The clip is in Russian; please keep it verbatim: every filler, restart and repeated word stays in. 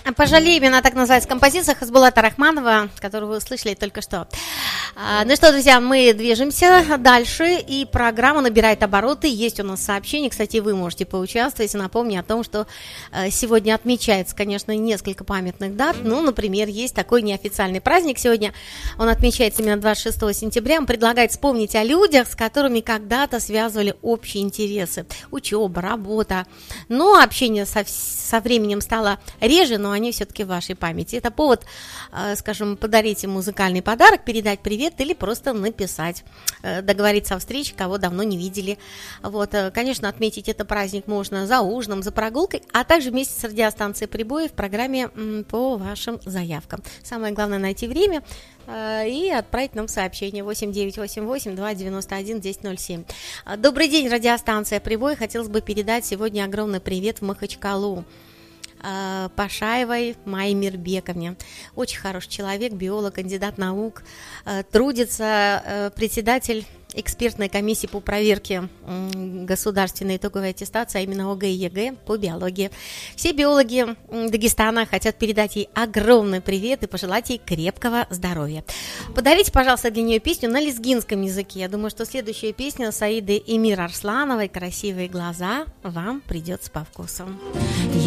«Пожалей меня», так называется композиция Хасбулата Рахманова, которую вы услышали только что. Ну что, друзья, мы движемся дальше, и программа набирает обороты. Есть у нас сообщение, кстати, вы можете поучаствовать. Напомню о том, что сегодня отмечается, конечно, несколько памятных дат. Ну, например, есть такой неофициальный праздник сегодня. Он отмечается именно двадцать шестого сентября. Он предлагает вспомнить о людях, с которыми когда-то связывали общие интересы. Учеба, работа. Но общение со, со временем стало реже, но они все-таки в вашей памяти. Это повод, скажем, подарить им музыкальный подарок, передать привет или просто написать, договориться о встрече, кого давно не видели. Вот, конечно, отметить этот праздник можно за ужином, за прогулкой, а также вместе с радиостанцией «Прибой» в программе по вашим заявкам. Самое главное — найти время и отправить нам сообщение восемь девятьсот восемьдесят восемь двести девяносто один десять ноль семь. Добрый день, радиостанция «Прибой». Хотелось бы передать сегодня огромный привет в Махачкалу Пашаевой Майе Мирбековне. Очень хороший человек, биолог, кандидат наук, трудится, председатель экспертной комиссии по проверке государственной итоговой аттестации, а именно ОГЭ и ЕГЭ по биологии. Все биологи Дагестана хотят передать ей огромный привет и пожелать ей крепкого здоровья. Подарите, пожалуйста, для нее песню на лезгинском языке. Я думаю, что следующая песня Саиды Эмир Арслановой «Красивые глаза» вам придется по вкусу.